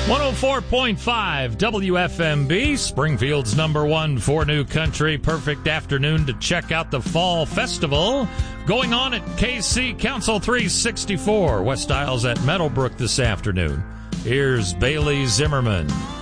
104.5 WFMB, Springfield's #1 for New Country. Perfect afternoon to check out the Fall Festival going on at KC Council 364, West Isles at Meadowbrook this afternoon. Here's Bailey Zimmerman.